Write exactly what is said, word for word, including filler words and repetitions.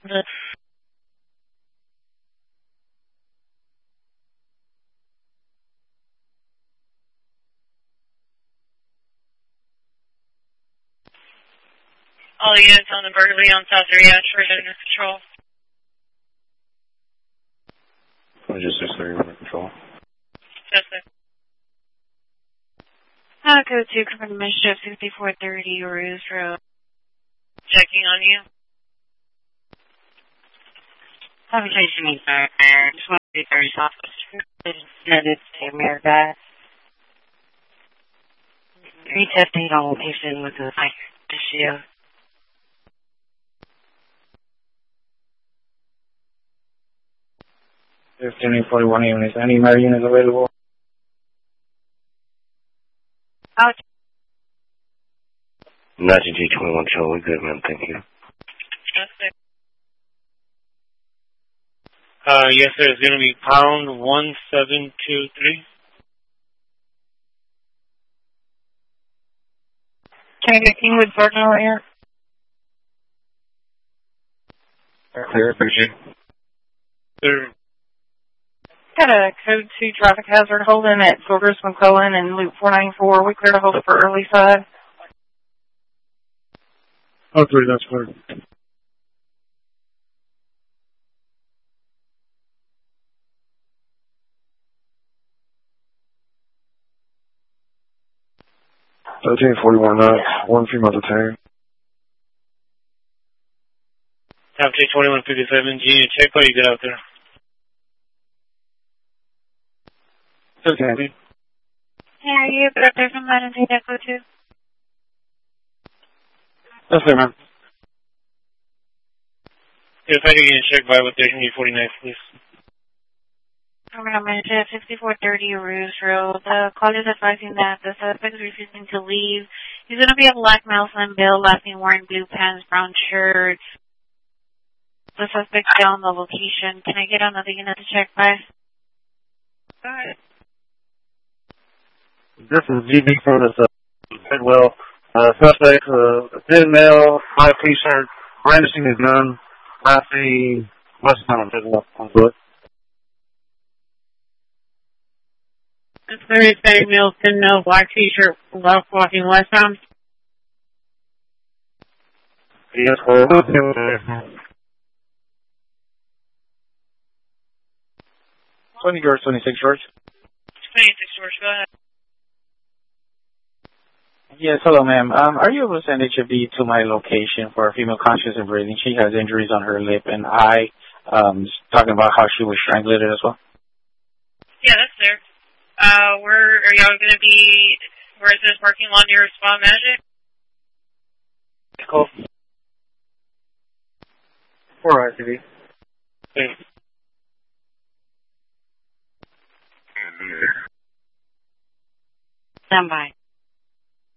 All units on the Berkeley on South three Ash for under control. Just six thirty under control. Yes, sir. Uh, code two, confirm ship sixty-four thirty, Ruse Road. Checking on you. Conversation is there. Just want to be very soft. Headed to America. Retesting on location with the fire issue. fifteen forty-one units. Any more units available? Out. nineteen G twenty-one show. We're good, man. Thank you. Yes, sir. Uh, yes, sir. It's going to be pound one seven two three. Can I get Kingwood Cardinal right here? Clear, appreciate it. Sir. Got a code two traffic hazard holding at Sorgers, McClellan, and Loop four ninety-four. We clear to hold it for early side. Oh, three, that's clear. thirteen forty-one knots. One female detained. Top J twenty-one fifty-seven. G, check what you got out there. Okay. Hey, are you up there from that and take that code two? Yes, sir, ma'am. If I can get a check by with station G forty-nine, please. I'm going to sixty-four thirty Ruse Road. The call is advising that the suspect is refusing to leave. He's going to be a black Muslim build, last name wearing blue pants, brown shirt. The suspect's down the location. Can I get another unit to check by? Alright. This is G B from the uh, Bedwell. Uh, suspect, uh, thin male, high t-shirt, brandishing his gun. I see what's on Bedwell on foot. That's very same male, thin male, black t-shirt, left walking westbound. Yes, sir. twenty George, twenty-six George. twenty-six George, go ahead. Yes, hello, ma'am. Um, are you able to send H F D to my location for a female conscious and breathing? She has injuries on her lip and eye. Um, talking about how she was strangulated as well. Yeah, that's there. Uh, where are y'all going to be? Where is this parking lot near Spa Magic? Cool. Four I C D. Stand by.